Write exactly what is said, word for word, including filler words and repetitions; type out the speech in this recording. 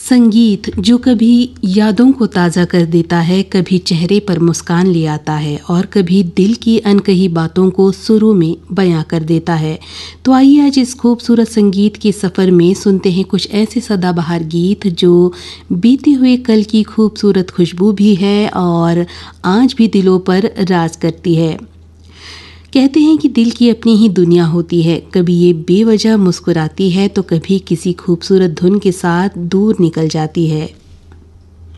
संगीत जो कभी यादों को ताज़ा कर देता है, कभी चेहरे पर मुस्कान ले आता है और कभी दिल की अनकही बातों को सुरों में बयां कर देता है। तो आइए आज इस खूबसूरत संगीत के सफ़र में सुनते हैं कुछ ऐसे सदाबहार गीत जो बीते हुए कल की खूबसूरत खुशबू भी है और आज भी दिलों पर राज करती है। कहते हैं कि दिल की अपनी ही दुनिया होती है, कभी ये बेवजह मुस्कुराती है तो कभी किसी खूबसूरत धुन के साथ दूर निकल जाती है।